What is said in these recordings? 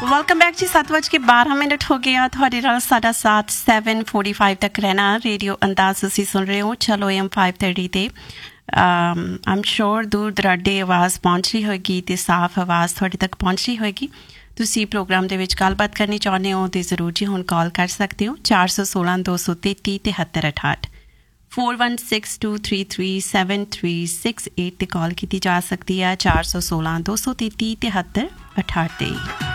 Welcome back ਜੀ। 7:12 ਹੋ ਗਿਆ। ਤੁਹਾਡੇ ਨਾਲ ਸਾਡਾ ਸਾਥ 7:45 ਤੱਕ ਰਹਿਣਾ। ਰੇਡੀਓ ਅੰਦਾਜ਼ ਤੁਸੀਂ ਸੁਣ ਰਹੇ ਹੋ। ਚਲੋ AM 530 'ਤੇ ਆਮ ਸ਼ੋਰ ਦੂਰ ਦਰਾਡੇ ਆਵਾਜ਼ ਪਹੁੰਚ ਰਹੀ ਹੋਏਗੀ ਅਤੇ ਸਾਫ਼ ਆਵਾਜ਼ ਤੁਹਾਡੇ ਤੱਕ ਪਹੁੰਚ ਰਹੀ ਹੋਏਗੀ। ਤੁਸੀਂ ਪ੍ਰੋਗਰਾਮ ਦੇ ਵਿੱਚ ਗੱਲਬਾਤ ਕਰਨੀ ਚਾਹੁੰਦੇ ਹੋ ਤਾਂ ਜ਼ਰੂਰ ਜੀ ਹੁਣ ਕਾਲ ਕਰ ਸਕਦੇ ਹੋ 416 233 7368 4162337368 'ਤੇ ਕਾਲ ਕੀਤੀ ਜਾ ਸਕਦੀ ਹੈ। 416 233 7368 'ਤੇ।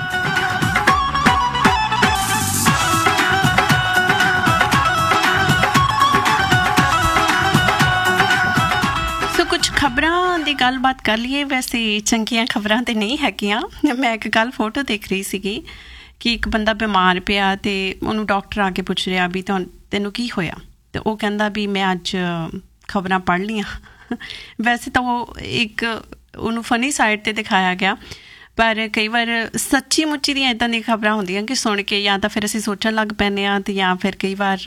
ਕੁਛ ਖਬਰਾਂ ਦੀ ਗੱਲਬਾਤ ਕਰ ਲਈਏ। ਵੈਸੇ ਚੰਗੀਆਂ ਖਬਰਾਂ ਤਾਂ ਨਹੀਂ ਹੈਗੀਆਂ। ਮੈਂ ਇੱਕ ਗੱਲ ਫੋਟੋ ਦੇਖ ਰਹੀ ਸੀਗੀ ਕਿ ਇੱਕ ਬੰਦਾ ਬਿਮਾਰ ਪਿਆ ਅਤੇ ਉਹਨੂੰ ਡਾਕਟਰ ਆ ਕੇ ਪੁੱਛ ਰਿਹਾ ਵੀ ਤੈਨੂੰ ਕੀ ਹੋਇਆ, ਅਤੇ ਉਹ ਕਹਿੰਦਾ ਵੀ ਮੈਂ ਅੱਜ ਖਬਰਾਂ ਪੜ੍ਹ ਲਈਆਂ। ਵੈਸੇ ਤਾਂ ਉਹ ਇੱਕ ਉਹਨੂੰ ਫਨੀ ਸਾਈਡ 'ਤੇ ਦਿਖਾਇਆ ਗਿਆ, ਪਰ ਕਈ ਵਾਰ ਸੱਚੀ ਮੁੱਚੀ ਦੀਆਂ ਇੱਦਾਂ ਦੀਆਂ ਖਬਰਾਂ ਹੁੰਦੀਆਂ ਕਿ ਸੁਣ ਕੇ ਜਾਂ ਤਾਂ ਫਿਰ ਅਸੀਂ ਸੋਚਣ ਲੱਗ ਪੈਂਦੇ ਹਾਂ ਅਤੇ ਜਾਂ ਫਿਰ ਕਈ ਵਾਰ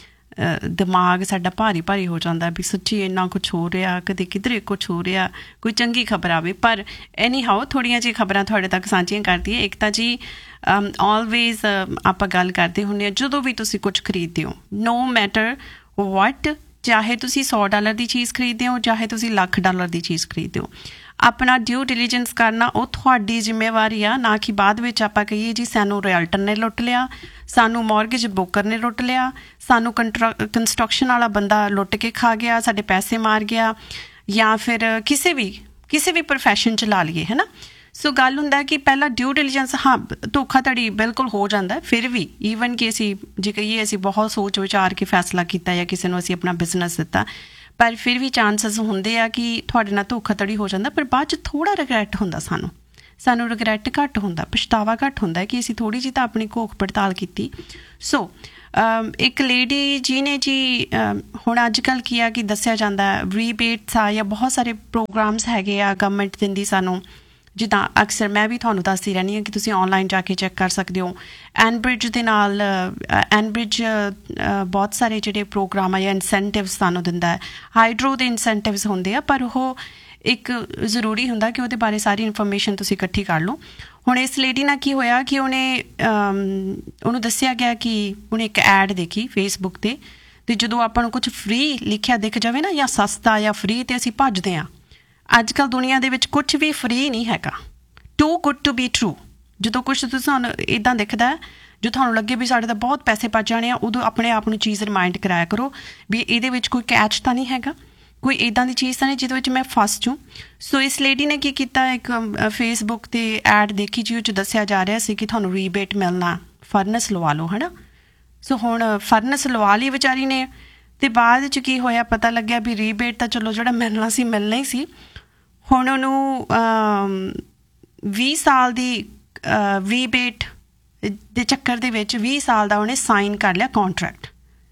ਦਿਮਾਗ ਸਾਡਾ ਭਾਰੀ ਭਾਰੀ ਹੋ ਜਾਂਦਾ ਵੀ ਸੱਚੀ ਇੰਨਾ ਕੁਛ ਹੋ ਰਿਹਾ, ਕਦੇ ਕਿਧਰੇ ਕੁਛ ਹੋ ਰਿਹਾ, ਕੋਈ ਚੰਗੀ ਖਬਰ ਆਵੇ। ਪਰ ਐਨੀ ਹਾਓ ਥੋੜ੍ਹੀਆਂ ਜਿਹੀਆਂ ਖਬਰਾਂ ਤੁਹਾਡੇ ਤੱਕ ਸਾਂਝੀਆਂ ਕਰਦੀ ਹੈ। ਇੱਕ ਤਾਂ ਜੀ ਆਲਵੇਜ਼ ਆਪਾਂ ਗੱਲ ਕਰਦੇ ਹੁੰਦੇ ਹਾਂ ਜਦੋਂ ਵੀ ਤੁਸੀਂ ਕੁਛ ਖਰੀਦਦੇ ਹੋ, ਨੋ ਮੈਟਰ ਵਾਟ, ਚਾਹੇ ਤੁਸੀਂ $100 ਦੀ ਚੀਜ਼ ਖਰੀਦਦੇ ਹੋ ਚਾਹੇ ਤੁਸੀਂ $1,00,000 ਦੀ ਚੀਜ਼ ਖਰੀਦਦੇ ਹੋ, ਆਪਣਾ ਡਿਊ ਡਿਲੀਜੈਂਸ ਕਰਨਾ ਉਹ ਤੁਹਾਡੀ ਜ਼ਿੰਮੇਵਾਰੀ ਆ। ਨਾ ਕਿ ਬਾਅਦ ਵਿੱਚ ਆਪਾਂ ਕਹੀਏ ਜੀ ਸਾਨੂੰ ਰਿਅਲਟਰ ਨੇ ਲੁੱਟ ਲਿਆ, ਸਾਨੂੰ ਮੌਰਗੇਜ ਬ੍ਰੋਕਰ ਨੇ ਲੁੱਟ ਲਿਆ, ਸਾਨੂੰ ਕੰਸਟਰਕਸ਼ਨ ਵਾਲਾ ਬੰਦਾ ਲੁੱਟ ਕੇ ਖਾ ਗਿਆ, ਸਾਡੇ ਪੈਸੇ ਮਾਰ ਗਿਆ, ਜਾਂ ਫਿਰ ਕਿਸੇ ਵੀ ਪ੍ਰੋਫੈਸ਼ਨ 'ਚ ਲਾ ਲਈਏ, ਹੈ ਨਾ। ਸੋ ਗੱਲ ਹੁੰਦਾ ਕਿ ਪਹਿਲਾਂ ਡਿਊ ਡਿਲੀਜੈਂਸ, ਹਾਂ ਧੋਖਾਧੜੀ ਬਿਲਕੁਲ ਹੋ ਜਾਂਦਾ, ਫਿਰ ਵੀ ਈਵਨ ਕਿ ਅਸੀਂ ਜੇ ਕਹੀਏ ਅਸੀਂ ਬਹੁਤ ਸੋਚ ਵਿਚਾਰ ਕੇ ਫੈਸਲਾ ਕੀਤਾ ਜਾਂ ਕਿਸੇ ਨੂੰ ਅਸੀਂ ਆਪਣਾ ਬਿਜ਼ਨਸ ਦਿੱਤਾ, ਪਰ ਫਿਰ ਵੀ ਚਾਂਸਸ ਹੁੰਦੇ ਆ ਕਿ ਤੁਹਾਡੇ ਨਾਲ ਧੋਖਾਧੜੀ ਹੋ ਜਾਂਦਾ। ਪਰ ਬਾਅਦ 'ਚ ਥੋੜ੍ਹਾ ਰਿਗਰੈਟ ਹੁੰਦਾ, ਸਾਨੂੰ ਰਿਗਰੈਟ ਘੱਟ ਹੁੰਦਾ, ਪਛਤਾਵਾ ਘੱਟ ਹੁੰਦਾ ਕਿ ਅਸੀਂ ਥੋੜ੍ਹੀ ਜਿਹੀ ਤਾਂ ਆਪਣੀ ਘੋਖ ਪੜਤਾਲ ਕੀਤੀ। ਸੋ ਇੱਕ ਲੇਡੀ ਜੀ ਨੇ ਜੀ ਹੁਣ ਅੱਜ ਕੱਲ੍ਹ ਕੀ ਆ ਕਿ ਦੱਸਿਆ ਜਾਂਦਾ ਰੀਬੇਟਸ ਆ ਜਾਂ ਬਹੁਤ ਸਾਰੇ ਪ੍ਰੋਗਰਾਮਸ ਹੈਗੇ ਆ ਗਵਰਨਮੈਂਟ ਦਿੰਦੀ ਸਾਨੂੰ, ਜਿੱਦਾਂ ਅਕਸਰ ਮੈਂ ਵੀ ਤੁਹਾਨੂੰ ਦੱਸਦੀ ਰਹਿੰਦੀ ਹਾਂ ਕਿ ਤੁਸੀਂ ਔਨਲਾਈਨ ਜਾ ਕੇ ਚੈੱਕ ਕਰ ਸਕਦੇ ਹੋ। ਐਨਬ੍ਰਿਜ ਦੇ ਨਾਲ ਐਨਬ੍ਰਿਜ ਬਹੁਤ ਸਾਰੇ ਜਿਹੜੇ ਪ੍ਰੋਗਰਾਮ ਆ ਜਾਂ ਇਨਸੈਂਟਿਵਸ ਸਾਨੂੰ ਦਿੰਦਾ ਹੈ। ਹਾਈਡਰੋ ਦੇ ਇਨਸੈਂਟਿਵਸ ਹੁੰਦੇ ਆ, ਪਰ ਉਹ ਇੱਕ ਜ਼ਰੂਰੀ ਹੁੰਦਾ ਕਿ ਉਹਦੇ ਬਾਰੇ ਸਾਰੀ ਇਨਫੋਰਮੇਸ਼ਨ ਤੁਸੀਂ ਇਕੱਠੀ ਕਰ ਲਓ। ਹੁਣ ਇਸ ਲੇਡੀ ਨਾਲ ਕੀ ਹੋਇਆ ਕਿ ਉਹਨੂੰ ਦੱਸਿਆ ਗਿਆ ਕਿ ਉਹਨੇ ਇੱਕ ਐਡ ਦੇਖੀ ਫੇਸਬੁੱਕ 'ਤੇ, ਅਤੇ ਜਦੋਂ ਆਪਾਂ ਨੂੰ ਕੁਛ ਫ੍ਰੀ ਲਿਖਿਆ ਦਿਖ ਜਾਵੇ ਨਾ ਜਾਂ ਸਸਤਾ ਜਾਂ ਫ੍ਰੀ, ਅਤੇ ਅਸੀਂ ਭੱਜਦੇ ਹਾਂ। ਅੱਜ ਕੱਲ੍ਹ ਦੁਨੀਆ ਦੇ ਵਿੱਚ ਕੁਛ ਵੀ ਫ੍ਰੀ ਨਹੀਂ ਹੈਗਾ। Too good to be true. ਜਦੋਂ ਕੁਛ ਤੁਹਾਨੂੰ ਇੱਦਾਂ ਦਿਖਦਾ, ਜੋ ਤੁਹਾਨੂੰ ਲੱਗੇ ਵੀ ਸਾਡੇ ਤਾਂ ਬਹੁਤ ਪੈਸੇ ਬਚ ਜਾਣੇ ਆ, ਉਦੋਂ ਆਪਣੇ ਆਪ ਨੂੰ ਚੀਜ਼ ਰਿਮਾਇੰਡ ਕਰਾਇਆ ਕਰੋ ਵੀ ਇਹਦੇ ਵਿੱਚ ਕੋਈ ਕੈਚ ਤਾਂ ਨਹੀਂ ਹੈਗਾ, ਕੋਈ ਇੱਦਾਂ ਦੀ ਚੀਜ਼ ਤਾਂ ਨਹੀਂ ਜਿਹਦੇ ਵਿੱਚ ਮੈਂ ਫਸ ਜੂੰ। ਸੋ ਇਸ ਲੇਡੀ ਨੇ ਕੀ ਕੀਤਾ, ਇੱਕ ਫੇਸਬੁੱਕ 'ਤੇ ਐਡ ਦੇਖੀ ਜੀ, ਉਹ 'ਚ ਦੱਸਿਆ ਜਾ ਰਿਹਾ ਸੀ ਕਿ ਤੁਹਾਨੂੰ ਰੀਬੇਟ ਮਿਲਣਾ, ਫਰਨਸ ਲਵਾ ਲਓ, ਹੈ ਨਾ। ਸੋ ਹੁਣ ਫਰਨਸ ਲਵਾ ਲਈ ਵਿਚਾਰੀ ਨੇ, ਅਤੇ ਬਾਅਦ 'ਚ ਕੀ ਹੋਇਆ ਪਤਾ ਲੱਗਿਆ ਵੀ ਰੀਬੇਟ ਤਾਂ ਚਲੋ ਜਿਹੜਾ ਮਿਲਣਾ ਹੀ ਸੀ। ਹੁਣ ਉਹਨੂੰ 20 ਸਾਲ ਦੀ ਰੀਬੇਟ ਦੇ ਚੱਕਰ ਦੇ ਵਿੱਚ 20 ਸਾਲ ਦਾ ਉਹਨੇ ਸਾਈਨ ਕਰ ਲਿਆ ਕੌਂਟਰੈਕਟ।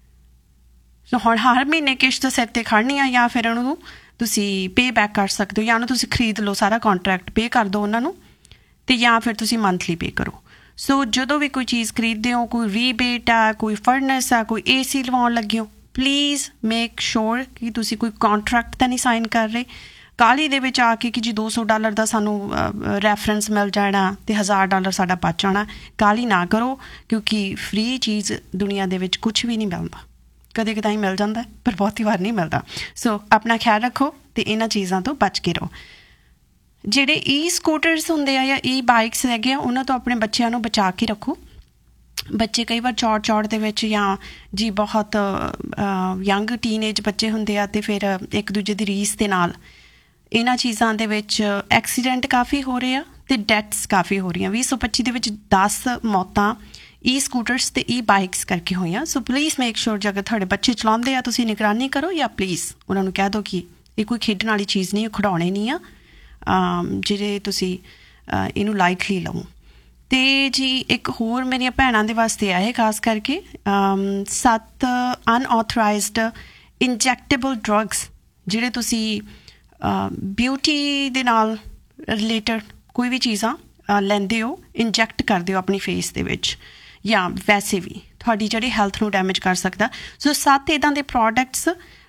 ਸੋ ਹੁਣ ਹਰ ਮਹੀਨੇ ਕਿਸ਼ਤ ਸਿਰ 'ਤੇ ਖੜਨੀ ਆ, ਜਾਂ ਫਿਰ ਉਹਨੂੰ ਤੁਸੀਂ ਪੇ ਬੈਕ ਕਰ ਸਕਦੇ ਹੋ, ਜਾਂ ਉਹਨੂੰ ਤੁਸੀਂ ਖਰੀਦ ਲਓ, ਸਾਰਾ ਕੌਂਟਰੈਕਟ ਪੇ ਕਰ ਦਿਓ ਉਹਨਾਂ ਨੂੰ, ਅਤੇ ਜਾਂ ਫਿਰ ਤੁਸੀਂ ਮੰਥਲੀ ਪੇ ਕਰੋ। ਸੋ ਜਦੋਂ ਵੀ ਕੋਈ ਚੀਜ਼ ਖਰੀਦਦੇ ਹੋ, ਕੋਈ ਰੀਬੇਟ ਆ, ਕੋਈ ਫਰਨਸ ਆ, ਕੋਈ AC ਲਵਾਉਣ ਲੱਗੇ ਹੋ, ਪਲੀਜ਼ ਮੇਕ ਸ਼ੋਰ ਕਿ ਤੁਸੀਂ ਕੋਈ ਕੌਂਟਰੈਕਟ ਤਾਂ ਨਹੀਂ ਸਾਈਨ ਕਰ ਰਹੇ। ਕਾਹਲੀ ਦੇ ਵਿੱਚ ਆ ਕੇ ਕਿ ਜੀ $200 ਦਾ ਸਾਨੂੰ ਰੈਫਰੈਂਸ ਮਿਲ ਜਾਣਾ ਅਤੇ $1000 ਸਾਡਾ ਬਚ ਜਾਣਾ, ਕਾਹਲੀ ਨਾ ਕਰੋ, ਕਿਉਂਕਿ ਫ੍ਰੀ ਚੀਜ਼ ਦੁਨੀਆ ਦੇ ਵਿੱਚ ਕੁਛ ਵੀ ਨਹੀਂ ਮਿਲਦਾ। ਕਦੇ ਕਦਾਈ ਮਿਲ ਜਾਂਦਾ, ਪਰ ਬਹੁਤੀ ਵਾਰ ਨਹੀਂ ਮਿਲਦਾ। ਸੋ ਆਪਣਾ ਖਿਆਲ ਰੱਖੋ ਅਤੇ ਇਹਨਾਂ ਚੀਜ਼ਾਂ ਤੋਂ ਬਚ ਕੇ ਰਹੋ। ਜਿਹੜੇ ਸਕੂਟਰਸ ਹੁੰਦੇ ਆ ਜਾਂ ਬਾਈਕਸ ਹੈਗੇ ਆ, ਉਹਨਾਂ ਤੋਂ ਆਪਣੇ ਬੱਚਿਆਂ ਨੂੰ ਬਚਾ ਕੇ ਰੱਖੋ। ਬੱਚੇ ਕਈ ਵਾਰ ਚੌੜ ਦੇ ਵਿੱਚ ਜਾਂ ਜੀ ਬਹੁਤ ਯੰਗ ਟੀਨਏਜ ਬੱਚੇ ਹੁੰਦੇ ਆ, ਅਤੇ ਫਿਰ ਇੱਕ ਦੂਜੇ ਦੀ ਰੀਸ ਦੇ ਨਾਲ ਇਹਨਾਂ ਚੀਜ਼ਾਂ ਦੇ ਵਿੱਚ ਐਕਸੀਡੈਂਟ ਕਾਫੀ ਹੋ ਰਹੇ ਆ ਅਤੇ ਡੈਥਸ ਕਾਫੀ ਹੋ ਰਹੀਆਂ। 2025 ਦੇ ਵਿੱਚ 10 ਮੌਤਾਂ ਸਕੂਟਰਸ ਅਤੇ ਬਾਈਕਸ ਕਰਕੇ ਹੋਈਆਂ। ਸੋ ਪਲੀਜ਼ ਮੇਕ ਸ਼ੋਰ ਜੇ ਅਗਰ ਤੁਹਾਡੇ ਬੱਚੇ ਚਲਾਉਂਦੇ ਆ ਤੁਸੀਂ ਨਿਗਰਾਨੀ ਕਰੋ, ਜਾਂ ਪਲੀਜ਼ ਉਹਨਾਂ ਨੂੰ ਕਹਿ ਦਿਓ ਕਿ ਇਹ ਕੋਈ ਖੇਡਣ ਵਾਲੀ ਚੀਜ਼ ਨਹੀਂ, ਖਿਡੌਣੇ ਨਹੀਂ ਆ ਜਿਹੜੇ ਤੁਸੀਂ ਇਹਨੂੰ ਲਾਈਟਲੀ ਲਓ। ਅਤੇ ਜੀ ਇੱਕ ਹੋਰ ਮੇਰੀਆਂ ਭੈਣਾਂ ਦੇ ਵਾਸਤੇ ਆ ਇਹ ਖਾਸ ਕਰਕੇ 7 ਅਨਆਥੋਰਾਈਜ਼ਡ ਇੰਜੈਕਟੇਬਲ ਡਰੱਗਸ, ਜਿਹੜੇ ਤੁਸੀਂ ਬਿਊਟੀ ਦੇ ਨਾਲ ਰਿਲੇਟਡ ਕੋਈ ਵੀ ਚੀਜ਼ਾਂ ਲੈਂਦੇ ਹੋ, ਇੰਜੈਕਟ ਕਰਦੇ ਹੋ ਆਪਣੀ ਫੇਸ ਦੇ ਵਿੱਚ, ਜਾਂ ਵੈਸੇ ਵੀ ਤੁਹਾਡੀ ਜਿਹੜੀ ਹੈਲਥ ਨੂੰ ਡੈਮੇਜ ਕਰ ਸਕਦਾ। ਸੋ 7 ਇੱਦਾਂ ਦੇ ਪ੍ਰੋਡਕਟਸ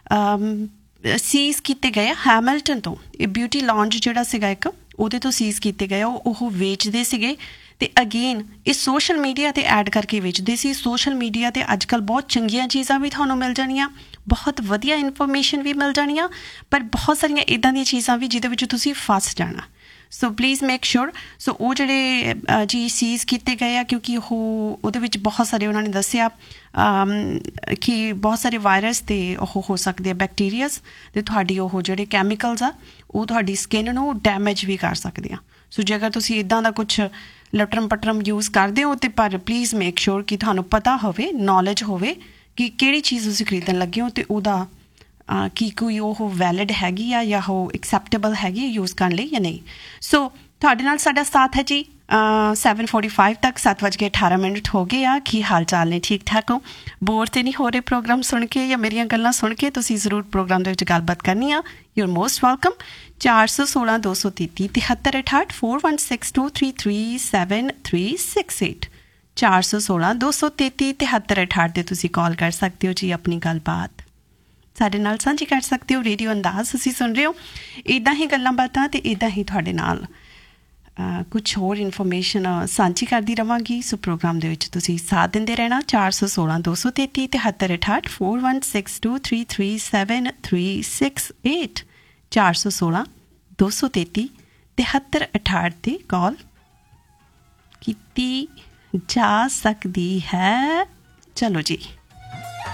ਸੀਜ਼ ਕੀਤੇ ਗਏ ਹੈਮਿਲਟਨ ਤੋਂ। ਇਹ ਬਿਊਟੀ ਲੌਂਜ ਜਿਹੜਾ ਸੀਗਾ ਇੱਕ, ਉਹਦੇ ਤੋਂ ਸੀਜ਼ ਕੀਤੇ ਗਏ। ਉਹ ਵੇਚਦੇ ਸੀਗੇ ਤੇ ਅਗੇਨ ਇਹ ਸੋਸ਼ਲ ਮੀਡੀਆ 'ਤੇ ਐਡ ਕਰਕੇ ਵੇਚਦੇ ਸੀ। ਸੋਸ਼ਲ ਮੀਡੀਆ 'ਤੇ ਅੱਜ ਕੱਲ੍ਹ ਬਹੁਤ ਚੰਗੀਆਂ ਚੀਜ਼ਾਂ ਵੀ ਤੁਹਾਨੂੰ ਮਿਲ ਜਾਣੀਆਂ, ਬਹੁਤ ਵਧੀਆ ਇਨਫੋਰਮੇਸ਼ਨ ਵੀ ਮਿਲ ਜਾਣੀਆਂ, ਪਰ ਬਹੁਤ ਸਾਰੀਆਂ ਇੱਦਾਂ ਦੀਆਂ ਚੀਜ਼ਾਂ ਵੀ ਜਿਹਦੇ ਵਿੱਚ ਤੁਸੀਂ ਫਸ ਜਾਣਾ। So please make sure. ਸੋ ਉਹ ਜਿਹੜੇ ਜੀ ਸੀਜ਼ ਕੀਤੇ ਗਏ ਆ, ਕਿਉਂਕਿ ਉਹਦੇ ਵਿੱਚ ਬਹੁਤ ਸਾਰੇ ਉਹਨਾਂ ਨੇ ਦੱਸਿਆ ਕਿ ਬਹੁਤ ਸਾਰੇ ਵਾਇਰਸ ਅਤੇ ਉਹ ਹੋ ਸਕਦੇ ਆ ਬੈਕਟੀਰੀਆਜ਼, ਅਤੇ ਤੁਹਾਡੀ ਉਹ ਜਿਹੜੇ ਕੈਮੀਕਲਸ ਆ ਉਹ ਤੁਹਾਡੀ ਸਕਿਨ ਨੂੰ ਡੈਮੇਜ ਵੀ ਕਰ ਸਕਦੇ ਆ। ਸੋ ਜੇ ਅਗਰ ਤੁਸੀਂ ਇੱਦਾਂ ਦਾ ਕੁਛ ਲਟਰਮ ਪਟਰਮ ਯੂਜ਼ ਕਰਦੇ ਹੋ, ਅਤੇ ਪਰ ਪਲੀਜ਼ ਮੇਕ ਸ਼ੋਰ ਕਿ ਤੁਹਾਨੂੰ ਪਤਾ ਹੋਵੇ, ਨੌਲੇਜ ਹੋਵੇ ਕਿ ਕਿਹੜੀ ਚੀਜ਼ ਤੁਸੀਂ ਖਰੀਦਣ ਲੱਗੇ ਹੋ, ਅਤੇ ਉਹਦਾ ਕੀ ਕੋਈ ਉਹ ਵੈਲਿਡ ਹੈਗੀ ਆ ਜਾਂ ਉਹ ਐਕਸੈਪਟੇਬਲ ਹੈਗੀ ਯੂਜ਼ ਕਰਨ ਲਈ ਜਾਂ ਨਹੀਂ। ਸੋ ਤੁਹਾਡੇ ਨਾਲ ਸਾਡਾ ਸਾਥ ਹੈ ਜੀ 7:45 ਤੱਕ, 7:18 ਹੋ ਗਏ ਆ। ਕੀ ਹਾਲ ਚਾਲ ਨੇ? ਠੀਕ ਠਾਕ ਹੋ? ਬੋਰ ਤਾਂ ਨਹੀਂ ਹੋ ਰਹੇ ਪ੍ਰੋਗਰਾਮ ਸੁਣ ਕੇ ਜਾਂ ਮੇਰੀਆਂ ਗੱਲਾਂ ਸੁਣ ਕੇ? ਤੁਸੀਂ ਜ਼ਰੂਰ ਪ੍ਰੋਗਰਾਮ ਦੇ ਵਿੱਚ ਗੱਲਬਾਤ ਕਰਨੀ ਆ। You are most welcome. 416 233 7368 4162337368 416 233 7368 'ਤੇ ਤੁਸੀਂ ਕਾਲ ਕਰ ਸਕਦੇ ਹੋ ਜੀ। ਆਪਣੀ ਗੱਲਬਾਤ ਸਾਡੇ ਨਾਲ ਸਾਂਝੀ ਕਰ ਸਕਦੇ ਹੋ। ਰੇਡੀਓ ਅੰਦਾਜ਼ ਤੁਸੀਂ ਸੁਣ ਰਹੇ ਹੋ। ਇੱਦਾਂ ਹੀ ਗੱਲਾਂ ਬਾਤਾਂ ਅਤੇ ਇੱਦਾਂ ਹੀ ਤੁਹਾਡੇ ਨਾਲ ਕੁਛ ਹੋਰ ਇਨਫੋਰਮੇਸ਼ਨ ਸਾਂਝੀ ਕਰਦੀ ਰਹਾਂਗੀ। ਸੋ ਪ੍ਰੋਗਰਾਮ ਦੇ ਵਿੱਚ ਤੁਸੀਂ ਸਾਥ ਦਿੰਦੇ ਰਹਿਣਾ। 416 233 7368 4162337368 416 233 7368 'ਤੇ ਕਾਲ ਕੀਤੀ ਜਾ ਸਕਦੀ ਹੈ। ਚਲੋ ਜੀ।